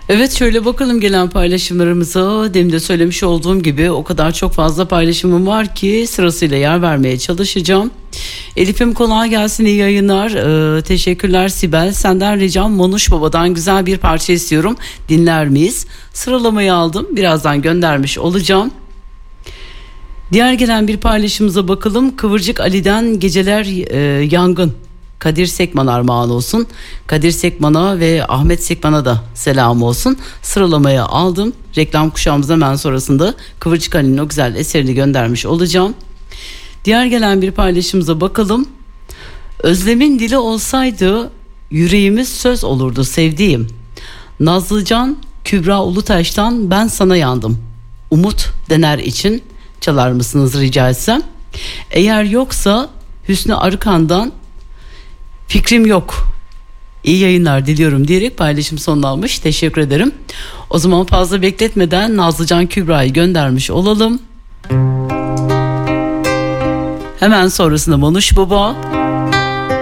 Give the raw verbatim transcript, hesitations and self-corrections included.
Evet, şöyle bakalım gelen paylaşımlarımıza. Demin de söylemiş olduğum gibi o kadar çok fazla paylaşımım var ki sırasıyla yer vermeye çalışacağım. Elif'im kolay gelsin, iyi yayınlar. Ee, teşekkürler Sibel. Senden ricam Monuş Baba'dan güzel bir parça istiyorum. Dinler miyiz? Sıralamayı aldım. Birazdan göndermiş olacağım. Diğer gelen bir paylaşımıza bakalım. Kıvırcık Ali'den Geceler e, Yangın. Kadir Sekman armağan olsun. Kadir Sekman'a ve Ahmet Sekman'a da selam olsun. Sıralamaya aldım. Reklam kuşağımıza hemen sonrasında Kıvırcık Ali'nin o güzel eserini göndermiş olacağım. Diğer gelen bir paylaşımıza bakalım. Özlem'in dili olsaydı yüreğimiz söz olurdu sevdiğim. Nazlıcan Kübra Ulutaş'tan Ben Sana Yandım. Umut Dener için çalar mısınız rica etsem? Eğer yoksa Hüsnü Arıkan'dan Fikrim Yok. İyi yayınlar diliyorum diyerek paylaşım sonlanmış. Teşekkür ederim. O zaman fazla bekletmeden Nazlıcan Kübra'yı göndermiş olalım. Hemen sonrasında Monuş Baba.